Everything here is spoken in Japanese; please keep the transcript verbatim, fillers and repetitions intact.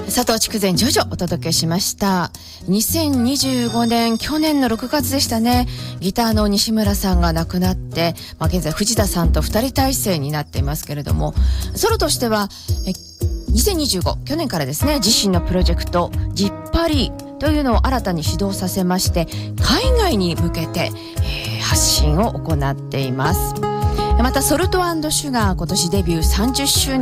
佐藤筑前ジョジョお届けしました。にせんにじゅうごねん去年のろくがつでしたね。ギターの西村さんが亡くなって、まあ、現在藤田さんとふたり体制になっていますけれども、ソロとしてはえにせんにじゅうご去年からですね、自身のプロジェクトジッパリーというのを新たに始動させまして、海外に向けて、えー、発信を行っています。またソルト&シュガー今年デビューさんじゅっしゅうねん